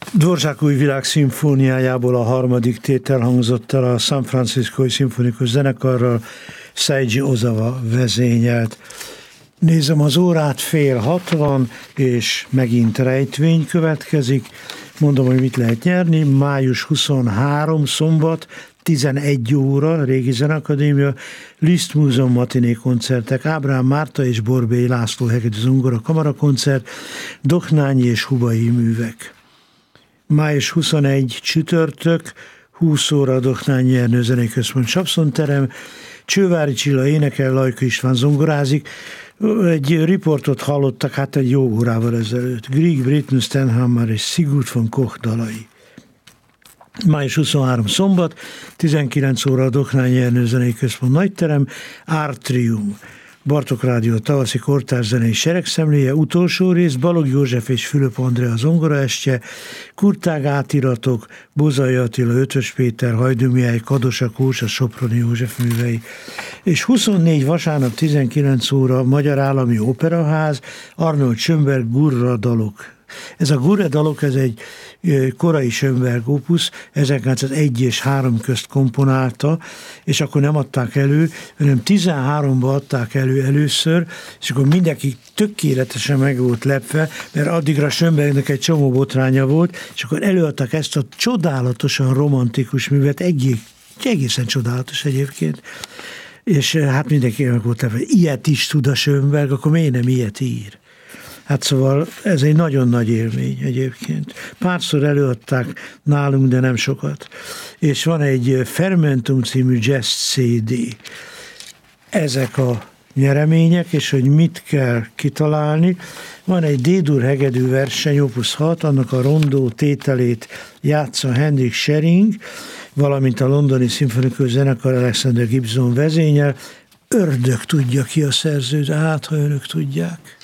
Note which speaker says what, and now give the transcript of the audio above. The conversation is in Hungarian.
Speaker 1: Dvořák új világ szimfóniájából a harmadik tétel hangzott el a San Franciscói Szimfonikus Zenekarral, Seiji Ozawa vezényelt. Nézem az órát, 5:60, és megint rejtvény következik. Mondom, hogy mit lehet nyerni. Május 23, szombat, 11 óra, Régi Zeneakadémia, Liszt Múzeum matiné koncertek, Ábrám Márta és Borbély László hegedű zongora kamarakoncert, Doknányi és Hubai művek. Május 21, csütörtök, 20 óra a Doknányi Ernő Zenei Központ Sapszonterem, Csővári Csilla énekel, Lajka István zongorázik. Egy riportot hallottak hát egy jó órával ezelőtt. Grieg, Britten, Stenhammar és Sigurd von Koch dalai. Május 23 szombat, 19 óra a Doknányi Ernő Zenei Központ nagyterem, Artrium. Bartók Rádió tavaszi kortárs zenei seregszemléje, utolsó rész, Balogh József és Fülöp Andrea zongoraestje, Kurtág átiratok, Bozai Attila, Ötvös Péter, Hajdú Mihály, Kadosa Kósa, Soproni József művei. És 24 vasárnap 19 óra Magyar Állami Operaház, Arnold Schönberg, Gurra dalok. Ez a Gurra dalok, ez egy korai Schönberg opus, 1901 és 3 közt komponálta, és akkor nem adták elő, hanem 13-ban adták elő először, és akkor mindenki tökéletesen meg volt lepve, mert addigra Schönbergnek egy csomó botránya volt, és akkor előadták ezt a csodálatosan romantikus művet, egészen csodálatos egyébként, és hát mindenki meg volt lepve. Ilyet is tud a Schönberg, akkor miért nem ilyet ír? Hát szóval ez egy nagyon nagy élmény egyébként. Párszor előadták nálunk, de nem sokat. És van egy Fermentum című jazz CD. Ezek a nyeremények, és hogy mit kell kitalálni. Van egy D-dur hegedű verseny, opus 6, annak a rondó tételét játsza Henrik Schering, valamint a londoni szimfonikus zenekar Alexander Gibson vezényel. Ördög tudja ki a szerző, de hát ha önök tudják.